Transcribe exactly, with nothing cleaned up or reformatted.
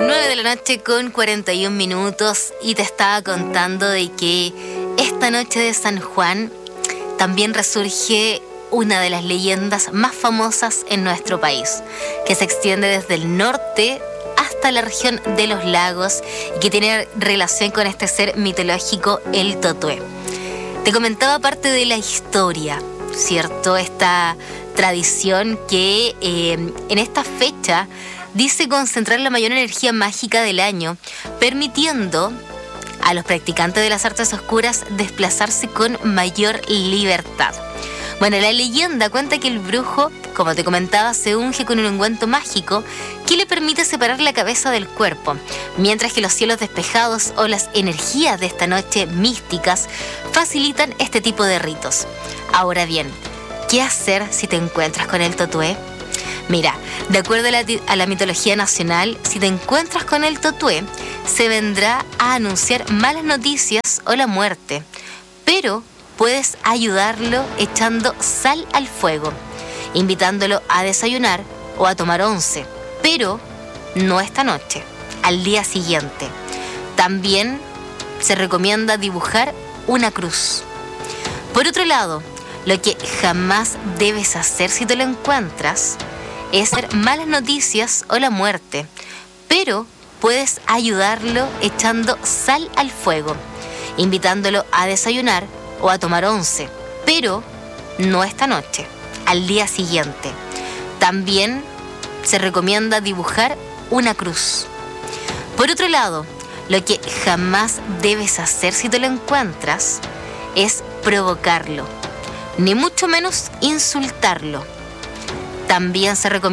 nueve de la noche con cuarenta y un minutos y te estaba contando de que esta noche de San Juan también resurge una de las leyendas más famosas en nuestro país, que se extiende desde el norte hasta la región de los lagos y que tiene relación con este ser mitológico, el Totué. Te comentaba parte de la historia, ¿cierto? Esta tradición que eh, en esta fecha dice concentrar la mayor energía mágica del año, permitiendo a los practicantes de las artes oscuras desplazarse con mayor libertad. Bueno, la leyenda cuenta que el brujo, como te comentaba, se unge con un ungüento mágico que le permite separar la cabeza del cuerpo, mientras que los cielos despejados o las energías de esta noche místicas facilitan este tipo de ritos. Ahora bien, ¿qué hacer si te encuentras con el Totué? Mira, de acuerdo a la, a la mitología nacional, si te encuentras con el Totué, se vendrá a anunciar malas noticias o la muerte, pero puedes ayudarlo echando sal al fuego, invitándolo a desayunar o a tomar once, pero no esta noche, al día siguiente. También se recomienda dibujar una cruz. Por otro lado, lo que jamás debes hacer si te lo encuentras es hacer malas noticias o la muerte, pero puedes ayudarlo echando sal al fuego, invitándolo a desayunar o a tomar once, pero no esta noche, al día siguiente. También se recomienda dibujar una cruz. Por otro lado, lo que jamás debes hacer si te lo encuentras es provocarlo, ni mucho menos insultarlo. También se recomienda